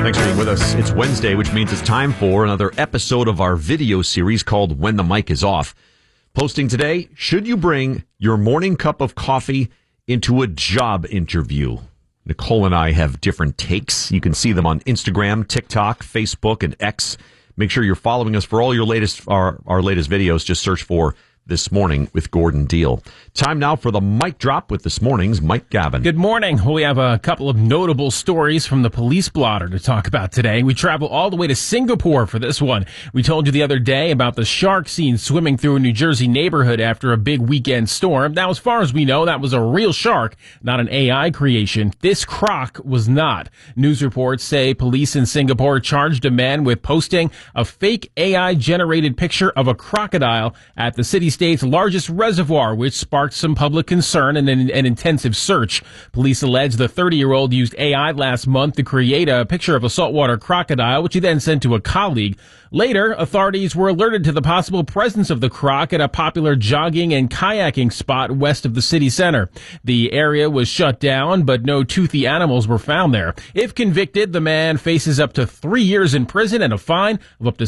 Thanks for being with us. It's Wednesday, which means it's time for another episode of our video series called When the Mic is Off. Posting today, should you bring your morning cup of coffee into a job interview? Nicole and I have different takes. You can see them on Instagram, TikTok, Facebook, and X. Make sure you're following us for all your latest our latest videos. Just search for This Morning with Gordon Deal. Time now for the mic drop with this morning's Mike Gavin. Good morning. We have a couple of notable stories from the police blotter to talk about today. We travel all the way to Singapore for this one. We told you the other day about the shark seen swimming through a New Jersey neighborhood after a big weekend storm. Now, as far as we know, that was a real shark, not an AI creation. This croc was not. News reports say police in Singapore charged a man with posting a fake AI-generated picture of a crocodile at the city-state's largest reservoir, which sparked some public concern and an intensive search. Police allege the 30-year-old used AI last month to create a picture of a saltwater crocodile, which he then sent to a colleague. Later, authorities were alerted to the possible presence of the croc at a popular jogging and kayaking spot west of the city center. The area was shut down, but no toothy animals were found there. If convicted, the man faces up to 3 years in prison and a fine of up to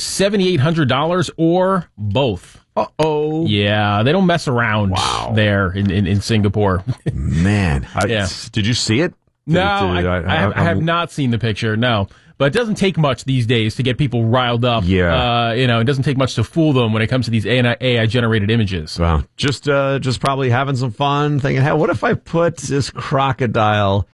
$7,800 or both. Uh-oh. Yeah, they don't mess around there in Singapore. Man. Yeah. Did you see it? No, I have not seen the picture, no. But it doesn't take much these days to get people riled up. Yeah. It doesn't take much to fool them when it comes to these AI-generated images. Well, just probably having some fun, thinking, hey, what if I put this crocodile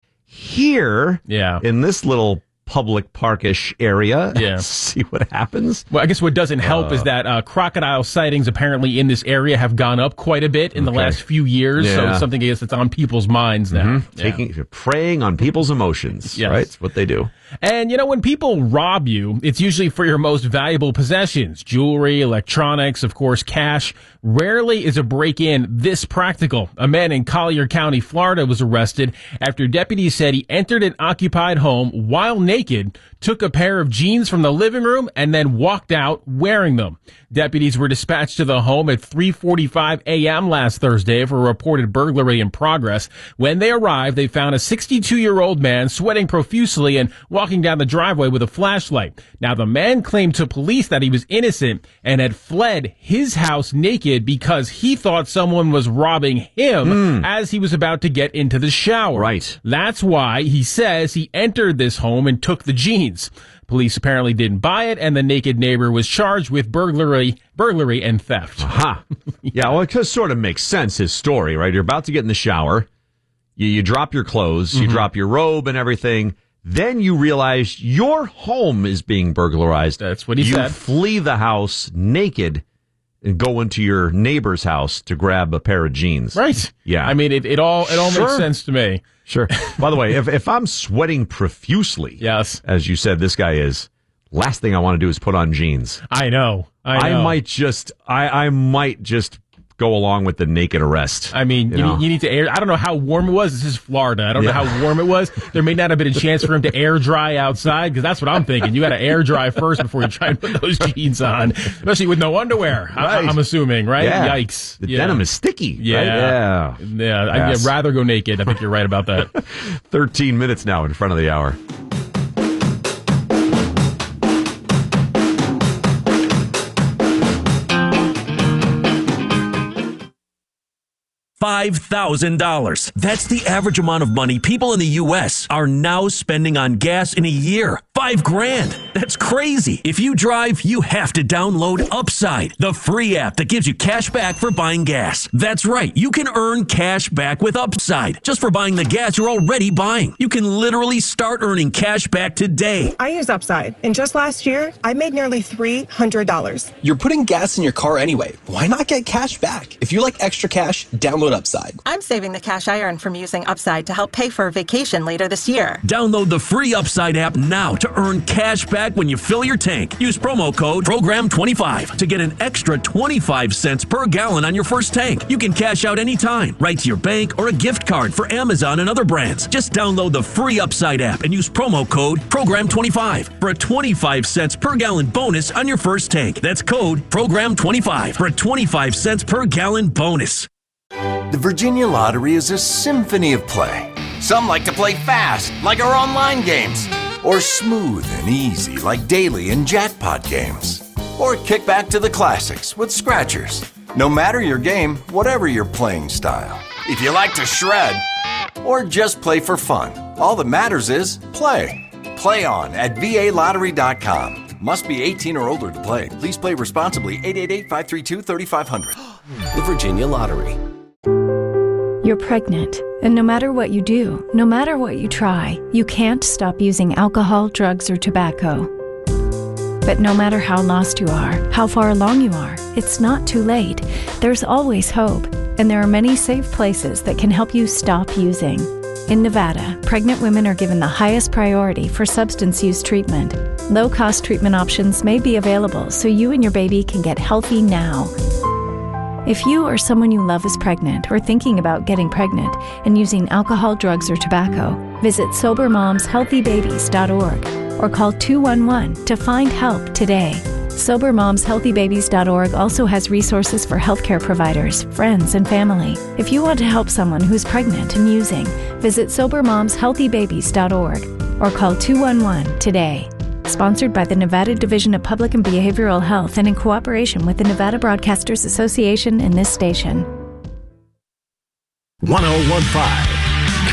here in this little public parkish area? Yeah. See what happens. Well, I guess what doesn't help is that crocodile sightings apparently in this area have gone up quite a bit in the last few years. Yeah. So it's something, I guess, that's on people's minds now. Mm-hmm. Preying on people's emotions. Yes. Right? It's what they do. And, when people rob you, it's usually for your most valuable possessions. Jewelry, electronics, of course, cash. Rarely is a break-in this practical. A man in Collier County, Florida was arrested after deputies said he entered an occupied home while naked, took a pair of jeans from the living room, and then walked out wearing them. Deputies were dispatched to the home at 3:45 a.m. last Thursday for a reported burglary in progress. When they arrived, they found a 62-year-old man sweating profusely and walking down the driveway with a flashlight. Now, the man claimed to police that he was innocent and had fled his house naked because he thought someone was robbing him as he was about to get into the shower. Right. That's why he says he entered this home and took the jeans. Police apparently didn't buy it, and the naked neighbor was charged with burglary and theft. Aha. Yeah, well, it just sort of makes sense, his story, right? You're about to get in the shower. You drop your clothes. You drop your robe and everything. Then you realize your home is being burglarized. That's what he said. You flee the house naked and go into your neighbor's house to grab a pair of jeans. Right. Yeah. I mean, it all makes sense to me. Sure. By the way, if I'm sweating profusely, yes, as you said, this guy is, last thing I want to do is put on jeans. I know. I might just go along with the naked arrest. I mean, you need to air. I don't know how warm it was. This is Florida. I don't know how warm it was. There may not have been a chance for him to air dry outside, because that's what I'm thinking. You got to air dry first before you try and put those jeans on, especially with no underwear. Right. I'm assuming, right? Yeah. Yikes. The denim is sticky. Yeah. Right? Yeah. I'd rather go naked. I think you're right about that. 13 minutes now in front of the hour. $5,000. That's the average amount of money people in the U.S. are now spending on gas in a year. $5,000. That's crazy. If you drive, you have to download Upside, the free app that gives you cash back for buying gas. That's right. You can earn cash back with Upside just for buying the gas you're already buying. You can literally start earning cash back today. I use Upside, and just last year, I made nearly $300. You're putting gas in your car anyway. Why not get cash back? If you like extra cash, download Upside. I'm saving the cash I earn from using Upside to help pay for a vacation later this year. Download the free Upside app now to earn cash back when you fill your tank. Use promo code PROGRAM25 to get an extra 25 cents per gallon on your first tank. You can cash out anytime, right to your bank or a gift card for Amazon and other brands. Just download the free Upside app and use promo code PROGRAM25 for a 25 cents per gallon bonus on your first tank. That's code PROGRAM25 for a 25 cents per gallon bonus. The Virginia Lottery is a symphony of play. Some like to play fast, like our online games. Or smooth and easy like daily and jackpot games? Or kick back to the classics with Scratchers? No matter your game, whatever your playing style. If you like to shred, or just play for fun, all that matters is play. Play on at VALottery.com. Must be 18 or older to play. Please play responsibly. 888-532-3500. The Virginia Lottery. You're pregnant, and no matter what you do, no matter what you try, you can't stop using alcohol, drugs, or tobacco. But no matter how lost you are, how far along you are, it's not too late. There's always hope, and there are many safe places that can help you stop using. In Nevada, pregnant women are given the highest priority for substance use treatment. Low-cost treatment options may be available so you and your baby can get healthy now. If you or someone you love is pregnant or thinking about getting pregnant and using alcohol, drugs, or tobacco, visit SoberMomsHealthyBabies.org or call 211 to find help today. SoberMomsHealthyBabies.org also has resources for healthcare providers, friends, and family. If you want to help someone who's pregnant and using, visit SoberMomsHealthyBabies.org or call 211 today. Sponsored by the Nevada Division of Public and Behavioral Health and in cooperation with the Nevada Broadcasters Association and this station. 1015